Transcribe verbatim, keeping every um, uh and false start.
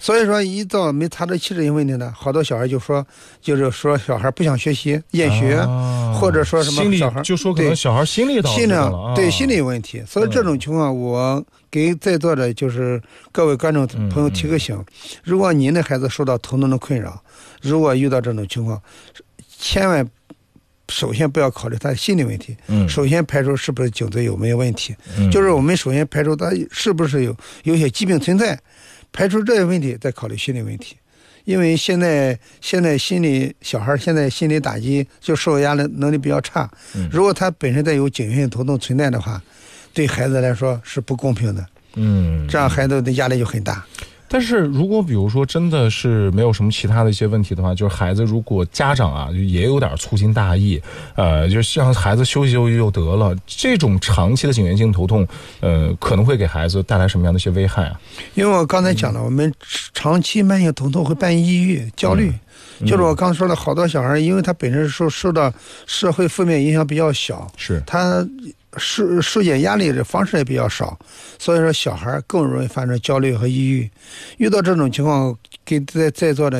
所以说一到没查到器质性问题呢，好多小孩就说，就是说小孩不想学习、厌学， 啊、 或者说什么小孩就说可能小孩心理导致的了， 对心理有问题。所以这种情况，我给在座的就是各位观众朋友提个醒：嗯、如果您的孩子受到头痛的困扰，如果遇到这种情况，千万。首先不要考虑他的心理问题，嗯，首先排除是不是颈椎有没有问题，嗯，就是我们首先排除他是不是有有些疾病存在，排除这些问题，再考虑心理问题。因为现在现在心理小孩现在心理打击就受压力能力比较差，嗯，如果他本身带有颈源性头痛存在的话，对孩子来说是不公平的，嗯，这样孩子的压力就很大。 但是如果比如说真的是没有什么其他的一些问题的话，就是孩子如果家长啊也有点粗心大意，呃，就是让孩子休息休息就得了，这种长期的颈源性头痛，呃，可能会给孩子带来什么样的一些危害啊？ 因为我刚才讲了，嗯、我们长期慢性头痛会伴抑郁、焦虑。嗯、就是我刚说的，好多小孩因为他本身受受到社会负面影响比较小， 是他疏疏解压力的方式也比较少，所以说小孩更容易发生焦虑和抑郁。遇到这种情况，给在在座的